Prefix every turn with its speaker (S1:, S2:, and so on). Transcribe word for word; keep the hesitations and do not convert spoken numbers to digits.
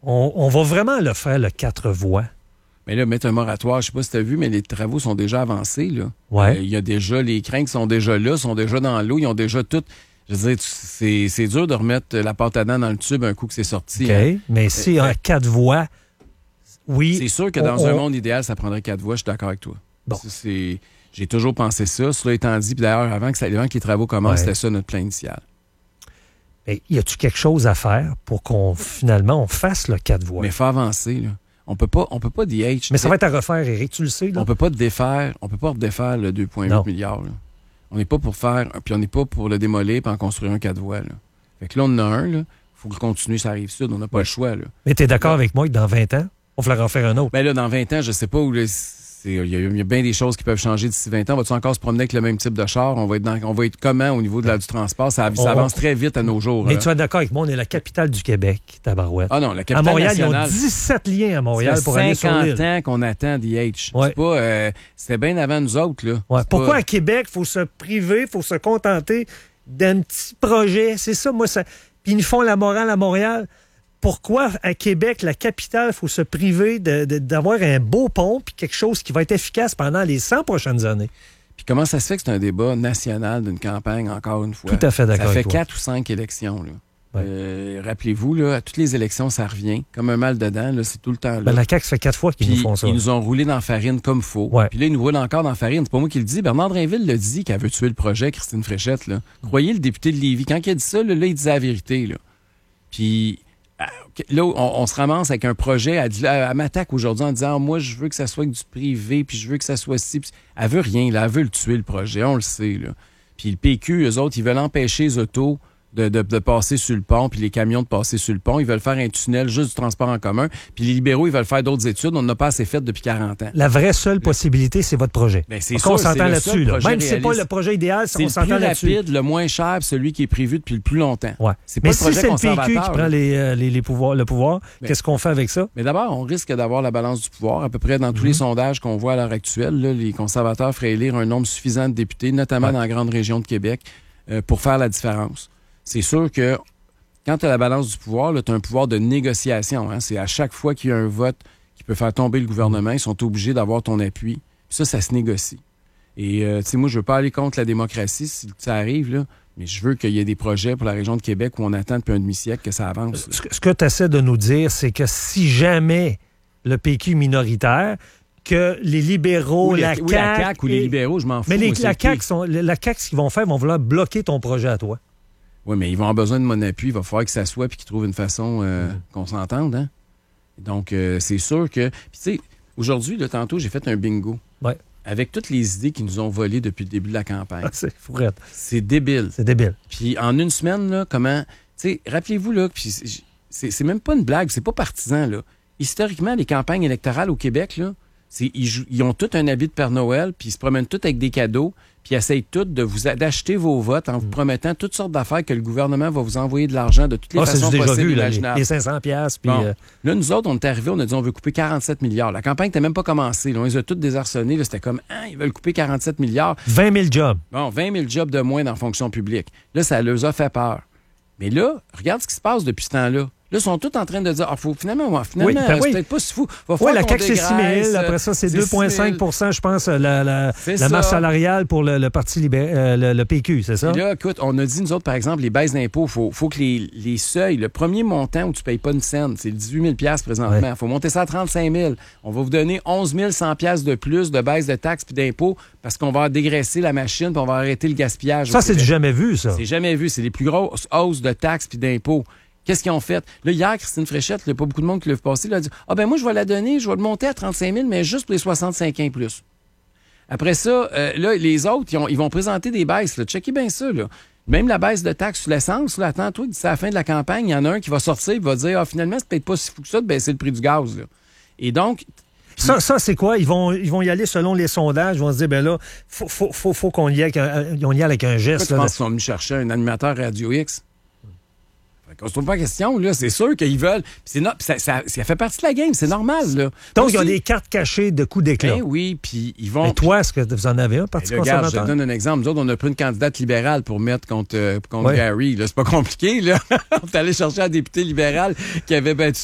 S1: On, on va vraiment le faire, le quatre voies.
S2: Mais là, mettre un moratoire, je sais pas si tu as vu, mais les travaux sont déjà avancés. Là.
S1: Ouais.
S2: Euh, il y a déjà, les crainques sont déjà là, sont déjà dans l'eau, ils ont déjà tout. Je veux dire, c'est, c'est dur de remettre la pâte à dents dans le tube un coup que c'est sorti.
S1: OK.
S2: Hein.
S1: Mais si un quatre voies, oui.
S2: C'est sûr que dans on, un on... monde idéal, ça prendrait quatre voies, je suis d'accord avec toi.
S1: Bon.
S2: C'est, c'est, j'ai toujours pensé ça. Cela étant dit, puis d'ailleurs, avant que, ça, avant que les travaux commencent, ouais. C'était ça notre plan initial.
S1: Mais y a-tu quelque chose à faire pour qu'on, finalement, on fasse le quatre voies?
S2: Mais il faut avancer, là. On peut pas, on peut pas D H.
S1: Mais ça va être à refaire, Éric, tu le sais, là.
S2: On peut pas défaire, on peut pas défaire le deux virgule huit milliards, là. On n'est pas pour faire, puis on n'est pas pour le démolir et en construire un quatre voies, là. Fait que là, on en a un, là. Faut le continuer, ça arrive sud, on n'a pas ouais. le choix, là.
S1: Mais t'es d'accord là, avec moi que dans vingt ans, on va falloir en faire un autre?
S2: Ben là, dans vingt ans, je sais pas où, il y, y a bien des choses qui peuvent changer d'ici vingt ans. Va-tu encore se promener avec le même type de char? On va être, dans, on va être comment au niveau de la, du transport? Ça, ça on, avance très vite à nos jours.
S1: Mais
S2: là.
S1: tu es d'accord avec moi, on est la capitale du Québec, tabarouette.
S2: Ah non, la capitale
S1: à Montréal,
S2: nationale.
S1: Ils ont dix-sept liens à Montréal pour aller sur l'île.
S2: cinquante ans qu'on attend D H.
S1: Ouais.
S2: C'est pas, euh, c'était bien avant nous autres. Là.
S1: Ouais. Pourquoi
S2: pas...
S1: à Québec, il faut se priver, il faut se contenter d'un petit projet? C'est ça, moi, ça. Puis ils nous font la morale à Montréal. Pourquoi, à Québec, la capitale, il faut se priver de, de, d'avoir un beau pont puis quelque chose qui va être efficace pendant les cent prochaines années?
S2: Puis comment ça se fait que c'est un débat national d'une campagne, encore une fois?
S1: Tout à fait d'accord.
S2: Ça fait
S1: avec
S2: quatre ou cinq élections. Là.
S1: Ouais.
S2: Euh, rappelez-vous, là, à toutes les élections, ça revient. Comme un mal dedans, là, c'est tout le temps là.
S1: Ben, la C A Q, ça fait quatre fois qu'ils
S2: puis,
S1: nous font ça.
S2: Ils nous ont roulé dans la farine comme faux.
S1: Ouais.
S2: Puis là, ils nous roulent encore dans la farine. C'est pas moi qui le dis. Bernard Drainville le dit qu'elle veut tuer le projet, Christine Fréchette. Là. Croyez le député de Lévis. Quand il a dit ça, là, là il disait la vérité. Là. Puis... Là, on, on se ramasse avec un projet. Elle, elle, elle m'attaque aujourd'hui en disant ah, moi, je veux que ça soit du privé, puis je veux que ça soit ci. Puis elle veut rien, là. Elle veut le tuer, le projet. On le sait, là. Puis le P Q, eux autres, ils veulent empêcher les autos de, de, de passer sur le pont, puis les camions de passer sur le pont. Ils veulent faire un tunnel juste du transport en commun. Puis les libéraux, ils veulent faire d'autres études. On n'en a pas assez fait depuis quarante ans.
S1: La vraie seule possibilité, c'est votre projet.
S2: Ben, c'est
S1: sûr,
S2: on
S1: s'entend là-dessus. Là. Même
S2: si
S1: c'est pas le projet idéal,
S2: c'est
S1: on s'entend là-dessus.
S2: C'est le plus rapide, le moins cher, celui qui est prévu depuis le plus longtemps.
S1: Ouais.
S2: C'est pas
S1: mais
S2: le projet
S1: si c'est le P Q qui
S2: là.
S1: prend les, euh, les, les pouvoirs, le pouvoir, mais, qu'est-ce qu'on fait avec ça?
S2: Mais d'abord, on risque d'avoir la balance du pouvoir. À peu près dans tous mm-hmm. les sondages qu'on voit à l'heure actuelle, là, les conservateurs feraient élire un nombre suffisant de députés, notamment ouais. dans la grande région de Québec, euh, pour faire la différence. C'est sûr que quand tu as la balance du pouvoir, tu as un pouvoir de négociation. Hein? C'est à chaque fois qu'il y a un vote qui peut faire tomber le gouvernement, ils sont obligés d'avoir ton appui. Puis ça, ça se négocie. Et euh, tu sais, moi, je veux pas aller contre la démocratie si ça arrive, là, mais je veux qu'il y ait des projets pour la région de Québec où on attend depuis un demi-siècle que ça avance.
S1: Ce que, ce que tu essaies de nous dire, c'est que si jamais le P Q minoritaire, que les libéraux,
S2: ou les,
S1: la C A Q...
S2: Oui, la C A Q ou les libéraux, je m'en fous.
S1: Mais les,
S2: moi,
S1: la, C A Q sont, la C A Q, ce qu'ils vont faire, ils vont vouloir bloquer ton projet à toi.
S2: Oui, mais ils vont avoir besoin de mon appui. Il va falloir que ça soit puis qu'ils trouvent une façon euh, mmh. qu'on s'entende. Hein? Donc, euh, c'est sûr que... Puis, tu sais, aujourd'hui, là, tantôt, j'ai fait un bingo.
S1: Ouais.
S2: Avec toutes les idées qu'ils nous ont volées depuis le début de la campagne.
S1: Ah, c'est fourrette.
S2: C'est débile.
S1: C'est débile.
S2: Puis, en une semaine, là, comment... Tu sais, rappelez-vous, là, puis c'est, c'est même pas une blague, c'est pas partisan, là. Historiquement, les campagnes électorales au Québec, là, c'est, ils, jou- ils ont tous un habit de Père Noël, puis ils se promènent tous avec des cadeaux, puis ils essayent tous de vous a- d'acheter vos votes en vous promettant toutes sortes d'affaires que le gouvernement va vous envoyer de l'argent de toutes les
S1: ah,
S2: façons
S1: c'est déjà
S2: possibles
S1: vu,
S2: et
S1: là,
S2: imaginables.
S1: les, les cinq cents piastres, puis...
S2: Bon.
S1: Euh...
S2: Là, nous autres, on est arrivés, on a dit on veut couper quarante-sept milliards. La campagne n'était même pas commencée. Là, on les a toutes désarçonnés. Là, c'était comme, ah, ils veulent couper quarante-sept milliards.
S1: vingt mille jobs.
S2: Bon, vingt mille jobs de moins dans la fonction publique. Là, ça leur a fait peur. Mais là, regarde ce qui se passe depuis ce temps-là. Là, ils sont tous en train de dire, ah, faut, finalement, ouais, finalement,
S1: oui, ben
S2: c'est
S1: oui.
S2: peut-être pas si fou.
S1: Oui, la C A Q, c'est six mille. Après ça, c'est, c'est deux virgule cinq pour cent, je pense, la, la, la masse salariale pour le, le Parti libéral, euh, le, le P Q, c'est ça?
S2: Et là, écoute, on a dit, nous autres, par exemple, les baisses d'impôts, il faut, faut que les, les seuils, le premier montant où tu ne payes pas une scène, c'est dix-huit mille présentement. Il ouais. faut monter ça à trente-cinq mille. On va vous donner onze mille cent de plus de baisse de taxes puis d'impôts parce qu'on va dégraisser la machine puis on va arrêter le gaspillage.
S1: Ça, c'est du jamais vu, ça.
S2: C'est jamais vu. C'est les plus grosses hausses de taxes puis d'impôts. Qu'est-ce qu'ils ont fait? Là, hier, Christine Fréchette, il n'y a pas beaucoup de monde qui l'a vu passer, elle a dit « Ah ben moi, je vais la donner, je vais le monter à trente-cinq mille, mais juste pour les soixante-cinq ans et plus. » Après ça, euh, là, les autres, ils, ont, ils vont présenter des baisses. Là. Checkez bien ça. Là. Même la baisse de taxes sur l'essence, là, attends-toi, d'ici à la fin de la campagne, il y en a un qui va sortir et va dire « Ah, finalement, c'est peut-être pas si fou que ça de baisser le prix du gaz. » Là. Et donc...
S1: Ça, ça, c'est quoi? Ils vont, ils vont y aller selon les sondages. Ils vont se dire, ben là, faut, faut, faut, faut qu'on y aille avec un, on y aille avec un geste.
S2: Pourquoi
S1: là,
S2: tu penses qu'ils sont venus chercher un animateur Radio X? On se trouve pas question, là. C'est sûr qu'ils veulent. Puis c'est no... ça, ça, ça fait partie de la game, c'est normal, là.
S1: Donc, ils ont des cartes cachées de coups d'éclat.
S2: Ben oui, puis ils vont.
S1: Et toi, est-ce que vous en avez un, Parti
S2: ben, conservateur? Regarde, je te donne un exemple. Nous autres, on a pris une candidate libérale pour mettre contre, euh, contre ouais. Gary. Là, c'est pas compliqué, là. On est allé chercher un député libéral qui avait battu